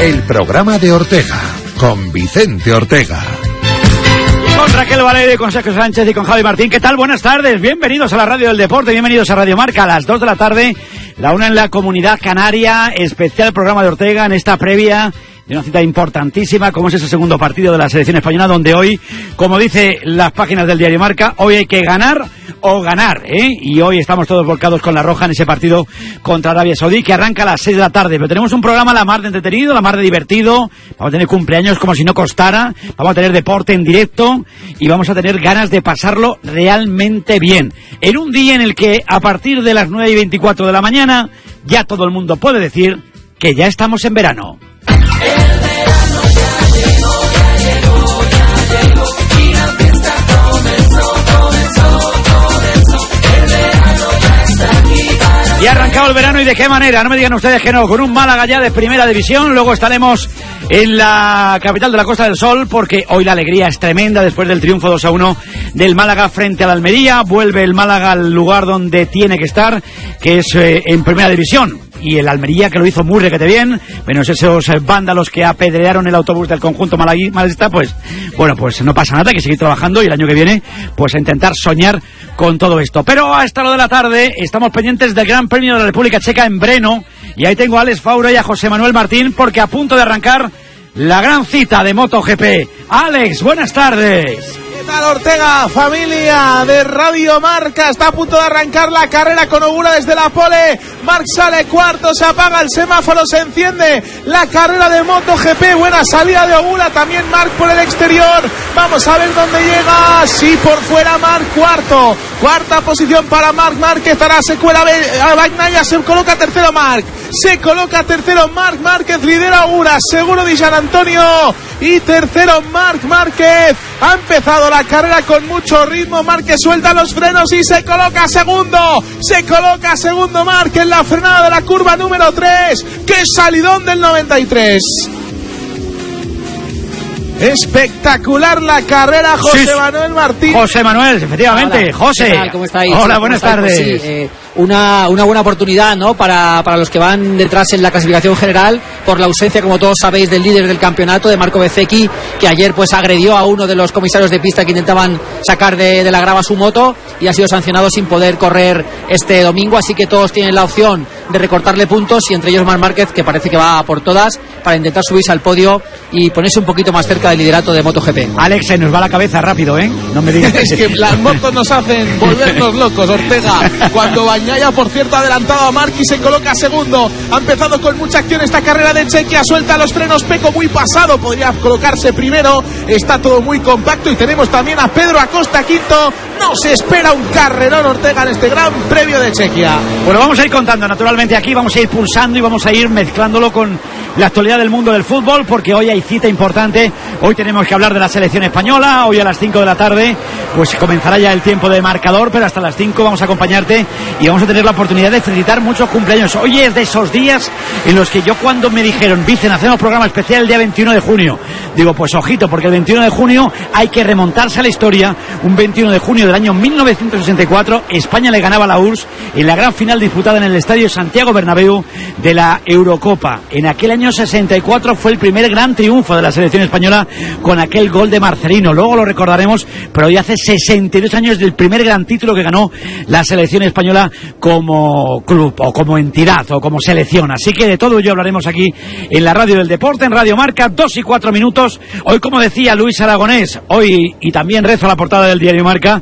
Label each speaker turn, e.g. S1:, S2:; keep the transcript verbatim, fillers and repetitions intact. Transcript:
S1: El programa de Ortega, con Vicente Ortega.
S2: Con Raquel Valero, con Sergio Sánchez y con Javi Martín. ¿Qué tal? Buenas tardes. Bienvenidos a la Radio del Deporte, bienvenidos a Radio Marca a las dos de la tarde. La una en la Comunidad Canaria, especial programa de Ortega en esta previa de una cita importantísima como es ese segundo partido de la selección española, donde hoy, como dice las páginas del diario Marca, hoy hay que ganar o ganar, ¿eh? Y hoy estamos todos volcados con la roja en ese partido contra Arabia Saudí, que arranca a las seis de la tarde. Pero tenemos un programa la mar de entretenido, la mar de divertido. Vamos a tener cumpleaños como si no costara, vamos a tener deporte en directo y vamos a tener ganas de pasarlo realmente bien. En un día en el que a partir de las nueve y veinticuatro de la mañana ya todo el mundo puede decir que ya estamos en verano.
S3: El verano ya llegó, ya llegó, ya llegó, y la fiesta comenzó, comenzó, comenzó. El verano ya está aquí para...
S2: Y ha arrancado el verano, ¿y de qué manera? No me digan ustedes que no, con un Málaga ya de primera división. Luego estaremos en la capital de la Costa del Sol, porque hoy la alegría es tremenda después del triunfo dos a uno del Málaga frente al Almería. Vuelve el Málaga al lugar donde tiene que estar, que es eh, en primera división. Y el Almería, que lo hizo muy requete bien, menos esos vándalos que apedrearon el autobús del conjunto malaguista, pues bueno, pues no pasa nada, hay que seguir trabajando y el año que viene pues a intentar soñar con todo esto. Pero hasta la hora de la tarde estamos pendientes del Gran Premio de la República Checa en Brno, y ahí tengo a Alex Faura y a José Manuel Martín, porque a punto de arrancar la gran cita de MotoGP. Alex, buenas tardes.
S4: ¿Qué tal, Ortega? Familia de Radio Marca, está a punto de arrancar la carrera con Ogura desde la pole. Marc sale cuarto, se apaga el semáforo, se enciende la carrera de MotoGP. Buena salida de Ogura, también Marc por el exterior. Vamos a ver dónde llega. Sí, por fuera Marc, cuarto. Cuarta posición para Marc Márquez. Ahora se cuela a Bagnaia, se coloca tercero Marc. Se coloca tercero Marc Márquez, lidera Ogura, seguro de San Antonio. Y tercero Marc Márquez. Ha empezado la carrera con mucho ritmo. Márquez suelta los frenos y se coloca segundo. Se coloca segundo Marc en la frenada de la curva número tres. ¡Qué salidón del noventa y tres! Espectacular la carrera, José sí, Manuel Martín.
S2: José Manuel, efectivamente. Hola. José.
S5: ¿Qué tal? ¿Cómo estáis?
S2: Hola, buenas tardes.
S5: Pues sí, eh, una, una buena oportunidad, ¿no? Para, para los que van detrás en la clasificación general, por la ausencia, como todos sabéis, del líder del campeonato, de Marco Bezzecchi, que ayer pues agredió a uno de los comisarios de pista que intentaban sacar de, de la grava su moto y ha sido sancionado sin poder correr este domingo. Así que todos tienen la opción de recortarle puntos, y entre ellos Marc Márquez, que parece que va por todas para intentar subirse al podio y ponerse un poquito más cerca del liderato de MotoGP.
S2: Alex, se nos va la cabeza rápido, ¿eh? No me digas.
S4: Es que las motos nos hacen volvernos locos, Ortega. Cuando Bagnaia, por cierto, ha adelantado a Marc y se coloca segundo. Ha empezado con mucha acción esta carrera de Chequia, suelta los frenos, Peco muy pasado, podría colocarse primero. Está todo muy compacto y tenemos también a Pedro Acosta quinto. No se espera un carrerón, Ortega, en este Gran Premio de Chequia.
S2: Bueno, vamos a ir contando naturalmente aquí, vamos a ir pulsando y vamos a ir mezclándolo con la actualidad del mundo del fútbol, porque hoy hay cita importante. Hoy tenemos que hablar de la selección española. Hoy a las cinco de la tarde pues comenzará ya el tiempo de marcador, pero hasta las cinco vamos a acompañarte y vamos a tener la oportunidad de felicitar muchos cumpleaños. Hoy es de esos días en los que yo, cuando me dijeron, Vicen, hacemos programa especial el día veintiuno de junio, digo, pues ojito, porque el veintiuno de junio hay que remontarse a la historia. Un veintiuno de junio del año mil novecientos sesenta y cuatro, España le ganaba a la U R S S en la gran final disputada en el estadio Santiago Bernabéu de la Eurocopa. En aquel año sesenta y cuatro fue el primer gran triunfo de la selección española con aquel gol de Marcelino. Luego lo recordaremos, pero hoy hace sesenta y dos años del primer gran título que ganó la selección española como club, o como entidad, o como selección. Así que de todo ello hablaremos aquí en la Radio del Deporte, en Radio Marca, dos y cuatro minutos. Hoy, como decía Luis Aragonés, hoy, y también rezo a la portada del diario Marca,